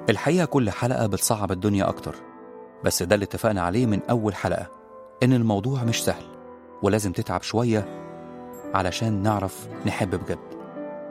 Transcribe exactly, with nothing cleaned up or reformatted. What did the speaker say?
الحقيقة كل حلقة بتصعب الدنيا أكتر، بس ده اللي اتفقنا عليه من أول حلقة، إن الموضوع مش سهل ولازم تتعب شوية علشان نعرف نحب بجد.